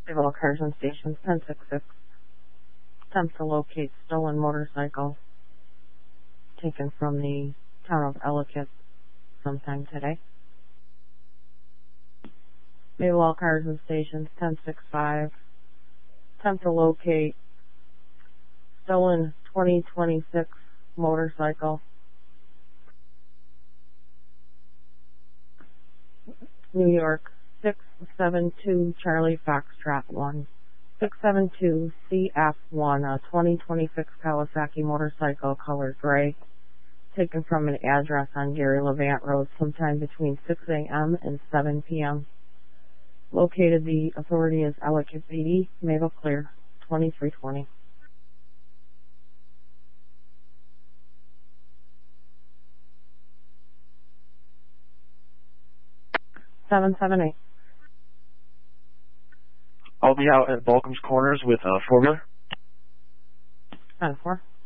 All cars and stations 1066. Attempt to locate stolen motorcycle taken from the town of Ellicott sometime today. All cars and stations 1065. Attempt to locate stolen 2026 motorcycle. New York 672 Charlie Foxtrot 1. 672 CF1, a 2026 Kawasaki motorcycle, color gray, taken from an address on Gary Levant Road sometime between 6 a.m. and 7 p.m. Located, the authority is Ellicott PD, Maple Clear, 2320. 778. I'll be out at Balcomb's Corners with 4-wheeler. 10-4.